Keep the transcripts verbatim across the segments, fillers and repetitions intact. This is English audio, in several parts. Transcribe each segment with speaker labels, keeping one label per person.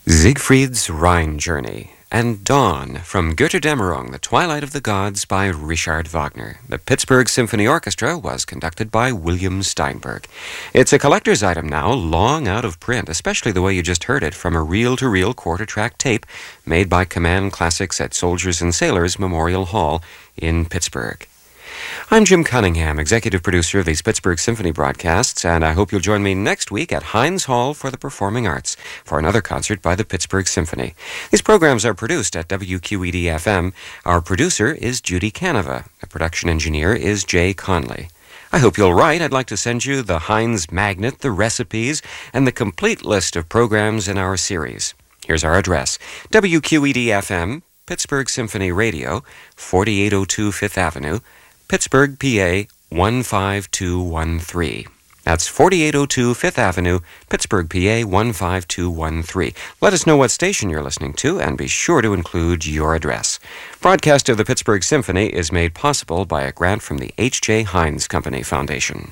Speaker 1: Siegfried's Rhine Journey and Dawn from Götterdämmerung, The Twilight of the Gods by Richard Wagner. The Pittsburgh Symphony Orchestra was conducted by William Steinberg. It's a collector's item now, long out of print, especially the way you just heard it from a reel-to-reel quarter-track tape made by Command Classics at Soldiers and Sailors Memorial Hall in Pittsburgh. I'm Jim Cunningham, executive producer of these Pittsburgh Symphony broadcasts, and I hope you'll join me next week at Heinz Hall for the Performing Arts for another concert by the Pittsburgh Symphony. These programs are produced at W Q E D F M. Our producer is Judy Canova. The production engineer is Jay Conley. I hope you'll write. I'd like to send you the Heinz magnet, the recipes, and the complete list of programs in our series. Here's our address. W Q E D F M, Pittsburgh Symphony Radio, forty-eight oh two Fifth Avenue, Pittsburgh, P A one five two one three. That's forty-eight oh two Fifth Avenue, Pittsburgh, P A one five two one three. Let us know what station you're listening to and be sure to include your address. Broadcast of the Pittsburgh Symphony is made possible by a grant from the H J. Heinz Company Foundation.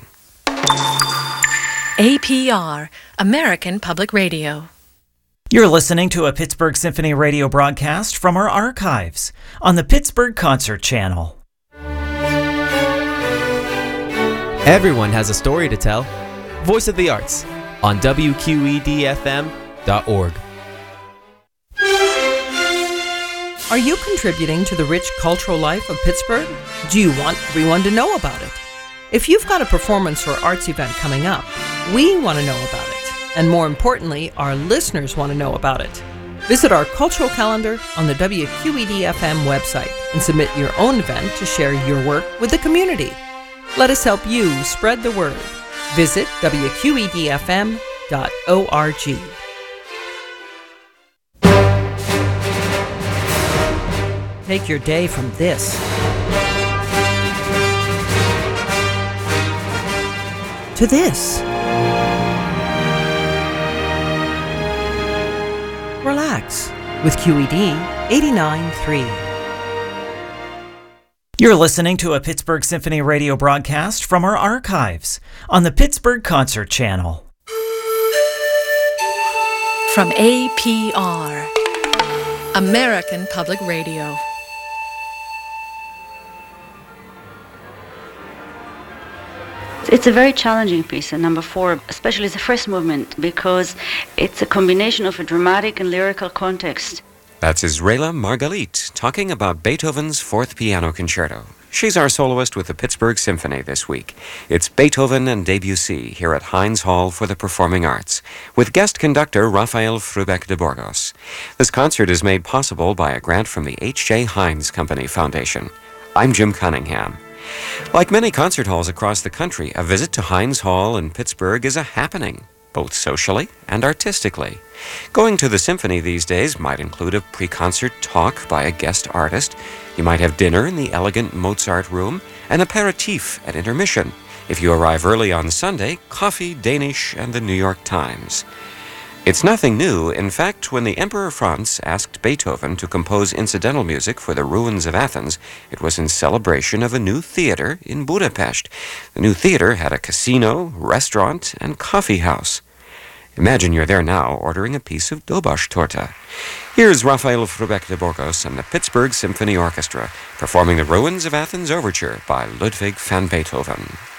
Speaker 2: A P R, American Public Radio.
Speaker 3: You're listening to a Pittsburgh Symphony Radio broadcast from our archives on the Pittsburgh Concert Channel.
Speaker 4: Everyone has a story to tell. Voice of the Arts on W Q E D F M dot org.
Speaker 5: Are you contributing to the rich cultural life of Pittsburgh? Do you want everyone to know about it? If you've got a performance or arts event coming up, we want to know about it. And more importantly, our listeners want to know about it. Visit our cultural calendar on the W Q E D F M website and submit your own event to share your work with the community. Let us help you spread the word. Visit W Q E D F M dot org. Take your day from this to this. Relax with Q E D eighty-nine point three.
Speaker 3: You're listening to a Pittsburgh Symphony Radio broadcast from our archives on the Pittsburgh Concert Channel.
Speaker 2: From A P R, American Public Radio.
Speaker 6: It's a very challenging piece, and number four, especially the first movement, because it's a combination of a dramatic and lyrical context.
Speaker 1: That's Israela Margalit talking about Beethoven's Fourth Piano Concerto. She's our soloist with the Pittsburgh Symphony this week. It's Beethoven and Debussy here at Heinz Hall for the Performing Arts, with guest conductor Rafael Frubeck de Burgos. This concert is made possible by a grant from the H J. Heinz Company Foundation. I'm Jim Cunningham. Like many concert halls across the country, a visit to Heinz Hall in Pittsburgh is a happening, both socially and artistically. Going to the symphony these days might include a pre-concert talk by a guest artist. You might have dinner in the elegant Mozart room, an aperitif at intermission. If you arrive early on Sunday, coffee, Danish, and the New York Times. It's nothing new. In fact, when the Emperor Franz asked Beethoven to compose incidental music for the ruins of Athens, it was in celebration of a new theater in Budapest. The new theater had a casino, restaurant, and coffee house. Imagine you're there now ordering a piece of Dobosh-Torte. Here's Rafael Frubeck de Burgos and the Pittsburgh Symphony Orchestra performing the Ruins of Athens Overture by Ludwig van Beethoven.